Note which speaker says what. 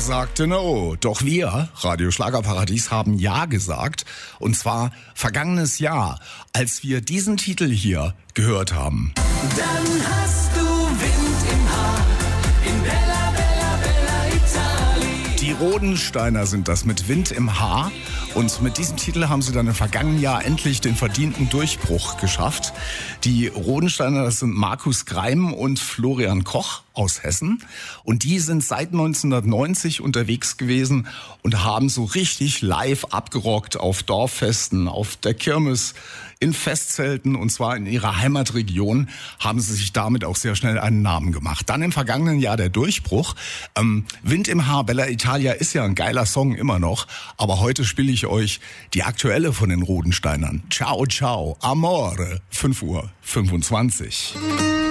Speaker 1: sagte no. Doch wir, Radio Schlagerparadies, haben ja gesagt. Und zwar vergangenes Jahr, als wir diesen Titel hier gehört haben.
Speaker 2: Dann hast du Wind im Haar in Bella, Bella, Bella Italia.
Speaker 1: Die Rodensteiner sind das mit Wind im Haar. Und mit diesem Titel haben sie dann im vergangenen Jahr endlich den verdienten Durchbruch geschafft. Die Rodensteiner, das sind Markus Greim und Florian Koch aus Hessen. Und die sind seit 1990 unterwegs gewesen und haben so richtig live abgerockt auf Dorffesten, auf der Kirmes, in Festzelten, und zwar in ihrer Heimatregion, haben sie sich damit auch sehr schnell einen Namen gemacht. Dann im vergangenen Jahr der Durchbruch. Wind im Haar, Bella Italia ist ja ein geiler Song immer noch, aber heute spiele ich euch die aktuelle von den Rodensteinern. Ciao, ciao, amore, 5:25 Uhr.